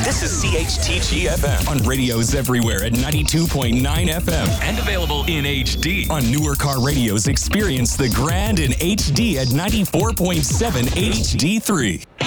This is CHTG FM on radios everywhere at 92.9 FM. and available in HD. On newer car radios, experience the grand in HD at 94.7 HD3.